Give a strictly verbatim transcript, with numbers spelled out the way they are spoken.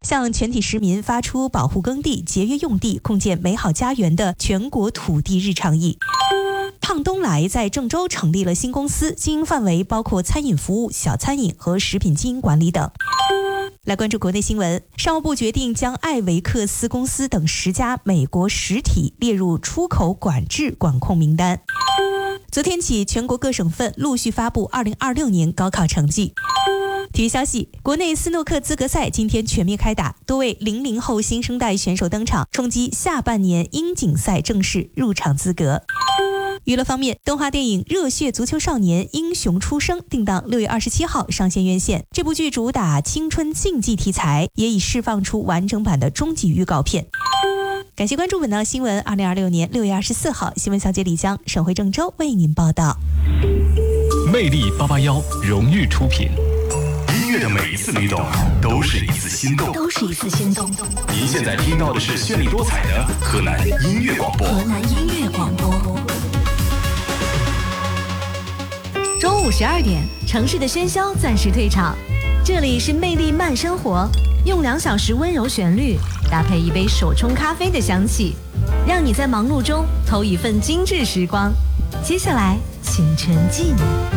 向全体市民发出保护耕地、节约用地、共建美好家园的全国土地日倡议。胖东来在郑州成立了新公司，经营范围包括餐饮服务、小餐饮和食品经营管理等。来关注国内新闻，商务部决定将艾维克斯公司等十家美国实体列入出口管制管控名单。昨天起，全国各省份陆续发布二零二六年高考成绩。体育消息，国内斯诺克资格赛今天全面开打，多位零零后新生代选手登场，冲击下半年英锦赛正式入场资格。娱乐方面，动画电影《热血足球少年：英雄出生》定档六月二十七号上线院线。这部剧主打青春竞技题材，也已释放出完整版的终极预告片。感谢关注本档新闻。二零二六年六月二十四号，新闻小姐李江，省会郑州为您报道。 魅力八八幺荣誉出品。音乐的每一次律动，都是一次心动， 都是一次心动。 您现在听到的是绚丽多彩的河南音乐广播。 河南音乐广播。中午十二点，城市的喧嚣暂时退场，这里是魅力慢生活，用两小时温柔旋律搭配一杯手冲咖啡的香气，让你在忙碌中偷一份精致时光。接下来，请沉浸。